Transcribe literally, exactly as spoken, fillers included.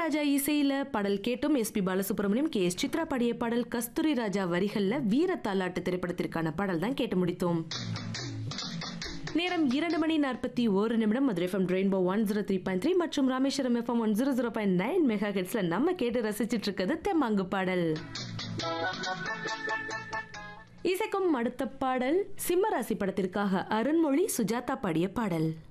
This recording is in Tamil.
இளையராஜா இசையில பாடல் கேட்டும். SP Balasubramaniam, K S Chitra பாடிய பாடல். கஸ்தூரி ராஜா வரிகள்ல வீர தாலாட்டு திரைப்படத்திற்கான பாடல் தான் கேட்டு முடித்தோம். நேரம் இரண்டு மணி நாற்பத்தி ஒரு நிமிடம். Madurai FM rainbow one zero three point three மற்றும் Rameswaram FM one zero zero point nine mega ஹெட்ஸ்ல நம்ம கேட்டு ரசிச்சிட்டு இருக்கிறது தெம்மாங்கு பாடல். இசைக்கும் அடுத்த பாடல் சிம்மராசி படத்திற்காக அருண்மொழி சுஜாதா பாடிய பாடல்.